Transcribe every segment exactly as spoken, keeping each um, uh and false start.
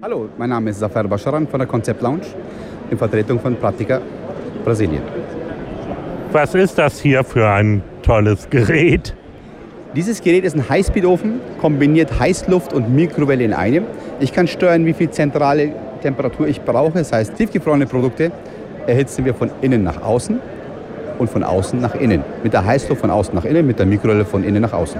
Hallo, mein Name ist Zafer Basharan von der Concept Lounge in Vertretung von Praktika Brasilien. Was ist das hier für ein tolles Gerät? Dieses Gerät ist ein Highspeed-Ofen, kombiniert Heißluft und Mikrowelle in einem. Ich kann steuern, wie viel zentrale Temperatur ich brauche. Das heißt, tiefgefrorene Produkte erhitzen wir von innen nach außen und von außen nach innen. Mit der Heißluft von außen nach innen, mit der Mikrowelle von innen nach außen.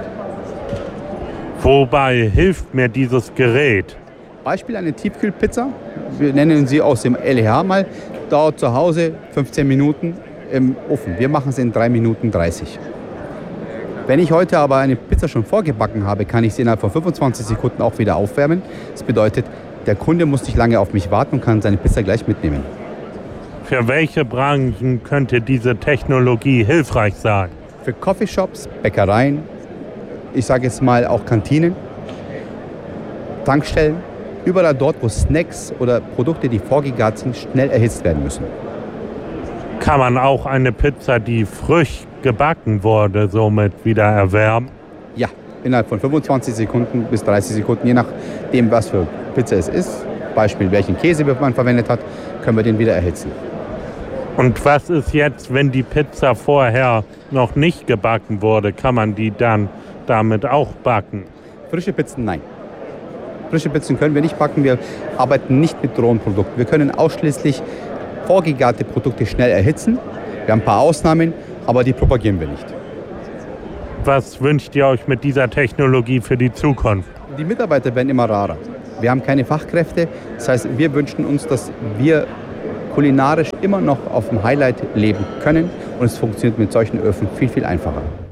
Wobei hilft mir dieses Gerät? Beispiel eine Tiefkühlpizza. Wir nennen sie aus dem L E H mal. Dauert zu Hause fünfzehn Minuten im Ofen. Wir machen es in drei Minuten dreißig. Wenn ich heute aber eine Pizza schon vorgebacken habe, kann ich sie innerhalb von fünfundzwanzig Sekunden auch wieder aufwärmen. Das bedeutet, der Kunde muss nicht lange auf mich warten und kann seine Pizza gleich mitnehmen. Für welche Branchen könnte diese Technologie hilfreich sein? Für Coffeeshops, Bäckereien, ich sage jetzt mal auch Kantinen, Tankstellen, überall dort, wo Snacks oder Produkte, die vorgegart sind, schnell erhitzt werden müssen. Kann man auch eine Pizza, die frisch gebacken wurde, somit wieder erwärmen? Ja, innerhalb von fünfundzwanzig Sekunden bis dreißig Sekunden, je nachdem, was für Pizza es ist. Beispiel, welchen Käse man verwendet hat, können wir den wieder erhitzen. Und was ist jetzt, wenn die Pizza vorher noch nicht gebacken wurde? Kann man die dann damit auch backen? Frische Pizzen, nein. Frische Pizzen können wir nicht backen. Wir arbeiten nicht mit rohen Produkten. Wir können ausschließlich vorgegarte Produkte schnell erhitzen. Wir haben ein paar Ausnahmen, aber die propagieren wir nicht. Was wünscht ihr euch mit dieser Technologie für die Zukunft? Die Mitarbeiter werden immer rarer. Wir haben keine Fachkräfte. Das heißt, wir wünschen uns, dass wir kulinarisch immer noch auf dem Highlight leben können. Und es funktioniert mit solchen Öfen viel, viel einfacher.